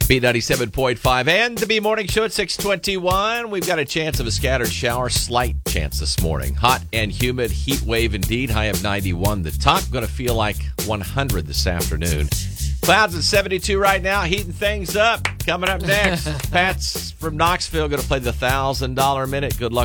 B97.5 and the B Morning Show at 6:21. We've got a chance of a scattered shower, slight chance this morning. Hot and humid, heat wave indeed. High of 91. The top going to feel like 100 this afternoon. Clouds at 72 right now, heating things up. Coming up next, Pat's from Knoxville going to play the $1,000 minute. Good luck.